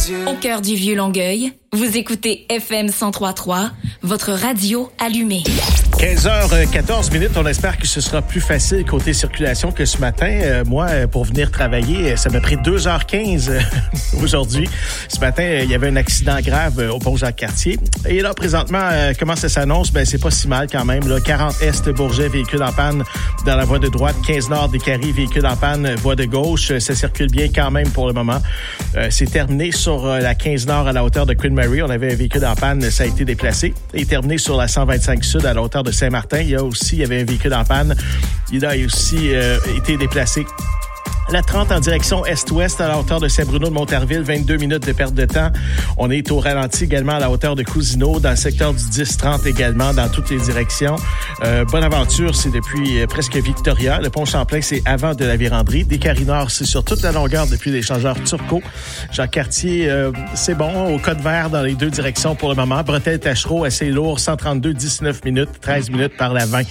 yeux. Au cœur du Vieux-Longueuil, vous écoutez FM 103.3, votre radio allumée. 15h14, on espère que ce sera plus facile côté circulation que ce matin. Moi, pour venir travailler, ça m'a pris 2h15 aujourd'hui. Ce matin, il y avait un accident grave au pont Jacques-Cartier. Et là, présentement, comment ça s'annonce? Ben, c'est pas si mal quand même. Là, 40 Est, Bourget, véhicule en panne dans la voie de droite. 15 Nord, Décarie, véhicule en panne, voie de gauche. Ça circule bien quand même pour le moment. C'est terminé sur la 15 Nord à la hauteur de Queen Mary. On avait un véhicule en panne, ça a été déplacé. Et terminé sur la 125 Sud à la hauteur de Saint-Martin. Il y avait un véhicule en panne. Il a aussi été déplacé. La 30 en direction est-ouest à la hauteur de Saint-Bruno de Montarville, 22 minutes de perte de temps. On est au ralenti également à la hauteur de Cousineau, dans le secteur du 10-30 également, dans toutes les directions. Bonaventure, c'est depuis presque Victoria. Le pont Champlain, c'est avant de la Vérandrie. Décarie Nord, c'est sur toute la longueur depuis l'échangeur Turcot. Jacques-Cartier, c'est bon, au code vert dans les deux directions pour le moment. Bretelle-Tachereau, assez lourd, 132, 19 minutes, 13 minutes par la 20.